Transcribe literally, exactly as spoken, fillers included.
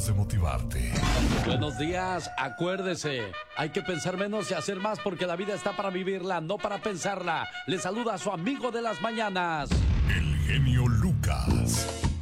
ganas de motivarte. Buenos días, acuérdese, hay que pensar menos y hacer más porque la vida está para vivirla, no para pensarla. Le saluda a su amigo de las mañanas, El genio Lucas.